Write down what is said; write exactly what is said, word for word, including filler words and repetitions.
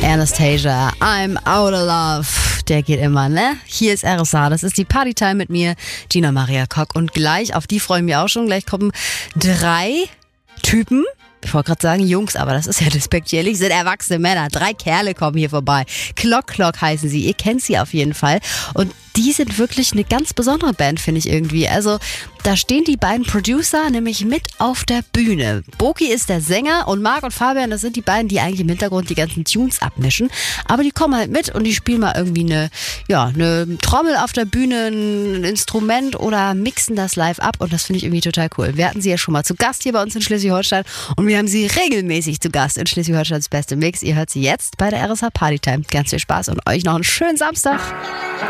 Anastasia, I'm out of love. Der geht immer, ne? Hier ist R S A, das ist die Partytime mit mir, Gina Maria Kock. Und gleich, auf die freue ich mich auch schon, gleich kommen drei Typen. Ich wollte gerade sagen Jungs, aber das ist ja despektierlich, sind erwachsene Männer. Drei Kerle kommen hier vorbei. Clock Clock heißen sie, ihr kennt sie auf jeden Fall. Und die sind wirklich eine ganz besondere Band, finde ich irgendwie. Also da stehen die beiden Producer nämlich mit auf der Bühne. Boki ist der Sänger und Marc und Fabian, das sind die beiden, die eigentlich im Hintergrund die ganzen Tunes abmischen. Aber die kommen halt mit und die spielen mal irgendwie eine, ja, eine Trommel auf der Bühne, ein Instrument oder mixen das live ab. Und das finde ich irgendwie total cool. Wir hatten sie ja schon mal zu Gast hier bei uns in Schleswig-Holstein und wir haben sie regelmäßig zu Gast in Schleswig-Holsteins beste Mix. Ihr hört sie jetzt bei der R S A Partytime. Ganz viel Spaß und euch noch einen schönen Samstag.